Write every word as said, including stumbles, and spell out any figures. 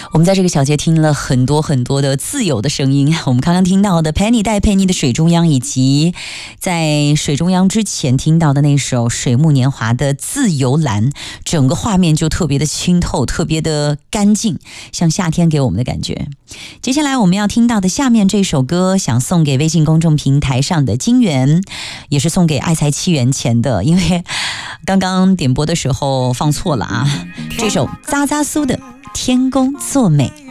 我们在这个小节听了很多很多的自由的声音，我们刚刚听到的 Penny 戴佩妮的水中央，以及在水中央之前听到的那首水木年华的自由蓝，整个画面就特别的清透，特别的干净，像夏天给我们的感觉。接下来我们要听到的下面这首歌，想送给微信公众平台上的金源，也是送给爱财七元钱的，因为刚刚点播的时候放错了啊。这首扎扎苏的天公作美。